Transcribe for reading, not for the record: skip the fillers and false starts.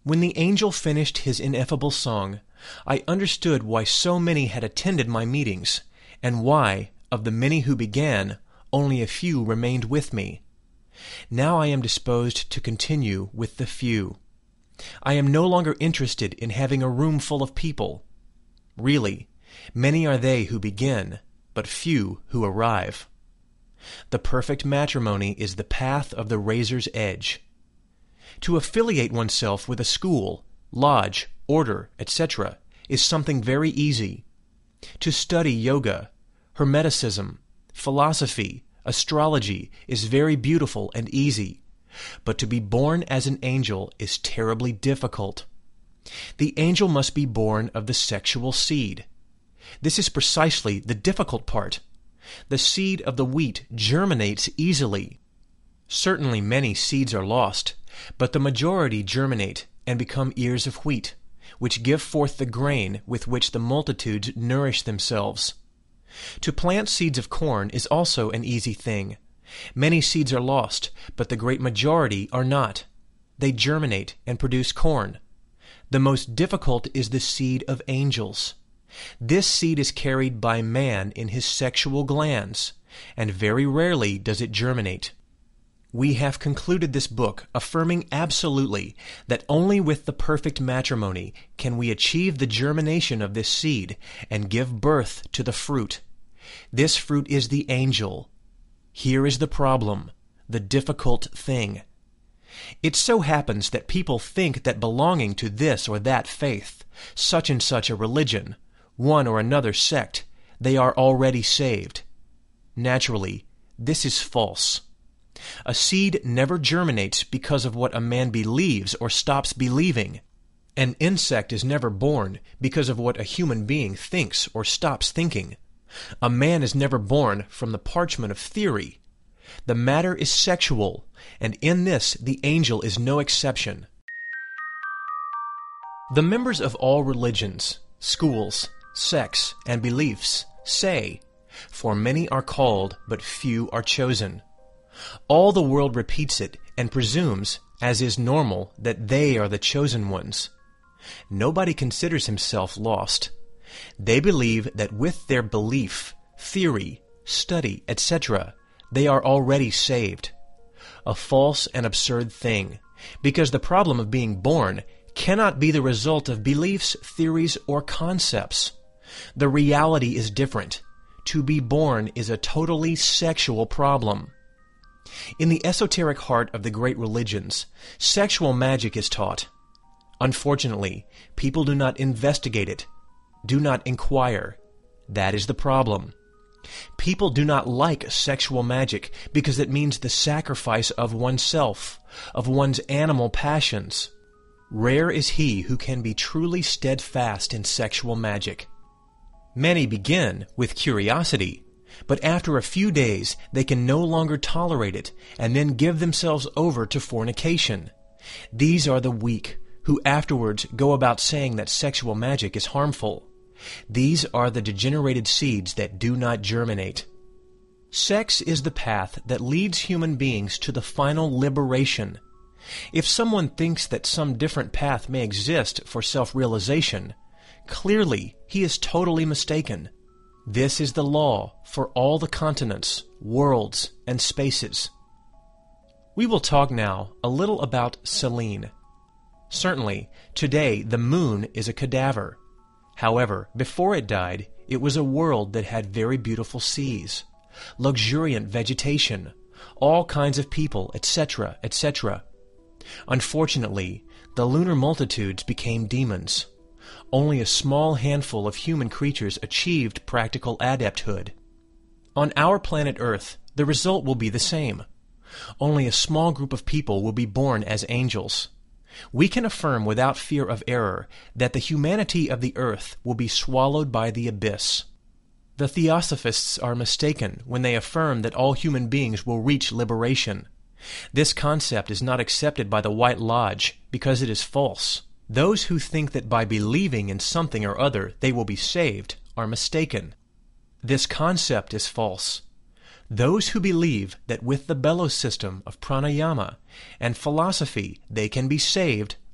When the angel finished his ineffable song, I understood why so many had attended my meetings, and why, of the many who began, only a few remained with me. Now I am disposed to continue with the few. I am no longer interested in having a room full of people. Really, many are they who begin, but few who arrive. The perfect matrimony is the path of the razor's edge. To affiliate oneself with a school, lodge, order, etc., is something very easy. To study yoga, hermeticism, philosophy, astrology is very beautiful and easy, but to be born as an angel is terribly difficult. The angel must be born of the sexual seed. This is precisely the difficult part. The seed of the wheat germinates easily. Certainly many seeds are lost, but the majority germinate and become ears of wheat, which give forth the grain with which the multitudes nourish themselves. To plant seeds of corn is also an easy thing. Many seeds are lost, but the great majority are not. They germinate and produce corn. The most difficult is the seed of angels. This seed is carried by man in his sexual glands, and very rarely does it germinate. We have concluded this book affirming absolutely that only with the perfect matrimony can we achieve the germination of this seed and give birth to the fruit. This fruit is the angel. Here is the problem, the difficult thing. It so happens that people think that belonging to this or that faith, such and such a religion, one or another sect, they are already saved. Naturally, this is false. A seed never germinates because of what a man believes or stops believing. An insect is never born because of what a human being thinks or stops thinking. A man is never born from the parchment of theory. The matter is sexual, and in this the angel is no exception. The members of all religions, schools, sects, and beliefs say, "For many are called, but few are chosen." All the world repeats it and presumes, as is normal, that they are the chosen ones. Nobody considers himself lost. They believe that with their belief, theory, study, etc., they are already saved. A false and absurd thing, because the problem of being born cannot be the result of beliefs, theories, or concepts. The reality is different. To be born is a totally sexual problem. In the esoteric heart of the great religions, sexual magic is taught. Unfortunately, people do not investigate it, do not inquire. That is the problem. People do not like sexual magic because it means the sacrifice of oneself, of one's animal passions. Rare is he who can be truly steadfast in sexual magic. Many begin with curiosity, but after a few days they can no longer tolerate it and then give themselves over to fornication. These are the weak, who afterwards go about saying that sexual magic is harmful. These are the degenerated seeds that do not germinate. Sex is the path that leads human beings to the final liberation. If someone thinks that some different path may exist for self-realization, clearly he is totally mistaken. This is the law for all the continents, worlds, and spaces. We will talk now a little about Selene. Certainly, today the moon is a cadaver. However, before it died, it was a world that had very beautiful seas, luxuriant vegetation, all kinds of people, etc., etc. Unfortunately, the lunar multitudes became demons. Only a small handful of human creatures achieved practical adepthood. On our planet Earth, the result will be the same. Only a small group of people will be born as angels. We can affirm without fear of error that the humanity of the earth will be swallowed by the abyss. The Theosophists are mistaken when they affirm that all human beings will reach liberation. This concept is not accepted by the White Lodge because it is false. Those who think that by believing in something or other they will be saved are mistaken. This concept is false. Those who believe that with the bellows system of pranayama and philosophy they can be saved